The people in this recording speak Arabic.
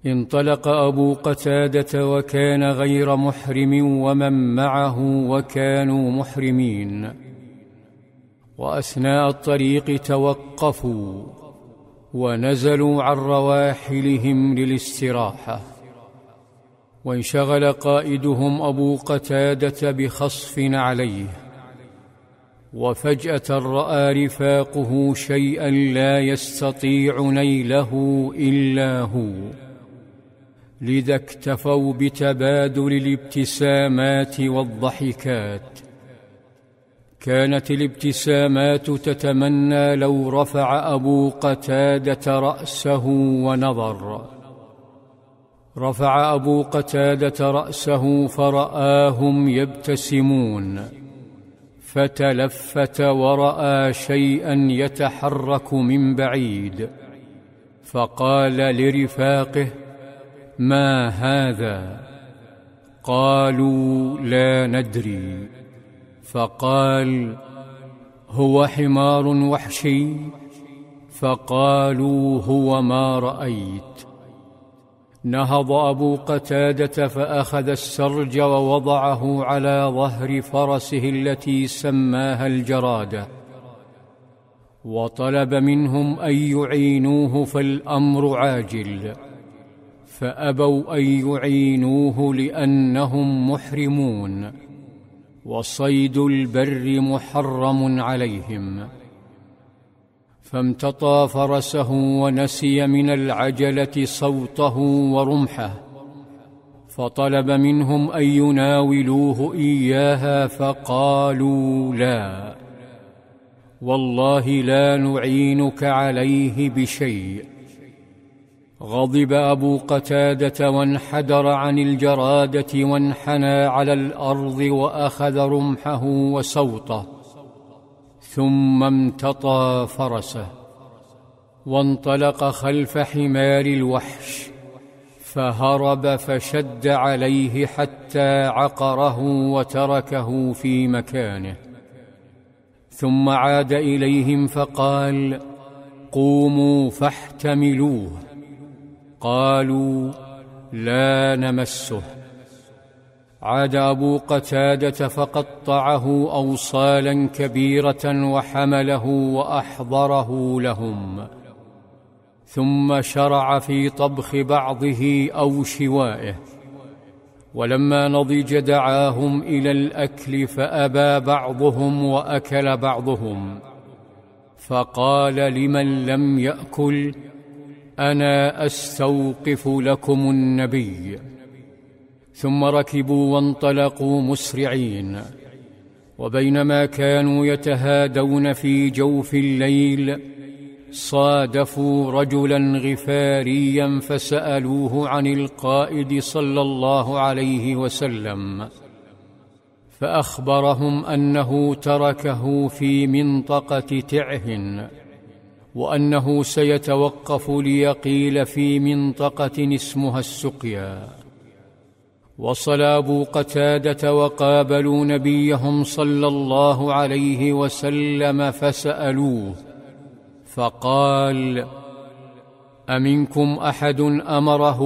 انطلق أبو قتادة وكان غير محرم ومن معه وكانوا محرمين، وأثناء الطريق توقفوا ونزلوا عن رواحلهم للاستراحة، وانشغل قائدهم أبو قتادة بخصف عليه، وفجأة رأى رفاقه شيئا لا يستطيع نيله إلا هو، لذا اكتفوا بتبادل الابتسامات والضحكات. كانت الابتسامات تتمنى لو رفع أبو قتادة رأسه ونظر. رفع أبو قتادة رأسه فرآهم يبتسمون، فتلفت ورأى شيئا يتحرك من بعيد، فقال لرفاقه: ما هذا؟ قالوا: لا ندري. فقال: هو حمار وحشي؟ فقالوا: هو ما رأيت. نهض أبو قتادة فأخذ السرج ووضعه على ظهر فرسه التي سماها الجرادة، وطلب منهم أن يعينوه فالأمر عاجل، فأبوا أن يعينوه لأنهم محرمون، وصيد البر محرم عليهم. فامتطى فرسه ونسي من العجلة صوته ورمحه، فطلب منهم أن يناولوه إياها، فقالوا: لا والله لا نعينك عليه بشيء. غضب أبو قتادة وانحدر عن الجرادة وانحنى على الأرض وأخذ رمحه وسوطه، ثم امتطى فرسه وانطلق خلف حمار الوحش، فهرب فشد عليه حتى عقره وتركه في مكانه، ثم عاد إليهم فقال: قوموا فاحتملوه. قالوا: لا نمسه. عاد أبو قتادة فقطعه أوصالا كبيرة وحمله وأحضره لهم، ثم شرع في طبخ بعضه أو شوائه، ولما نضج دعاهم إلى الأكل فأبى بعضهم وأكل بعضهم، فقال لمن لم يأكل: أنا أستوقف لكم النبي. ثم ركبوا وانطلقوا مسرعين، وبينما كانوا يتهادون في جوف الليل صادفوا رجلا غفاريا فسألوه عن القائد صلى الله عليه وسلم، فأخبرهم أنه تركه في منطقة تعه، وأنه سيتوقف ليقيل في منطقة اسمها السقيا. وصل أبو قتادة وقابلوا نبيهم صلى الله عليه وسلم فسألوه، فقال: أمنكم أحد أمره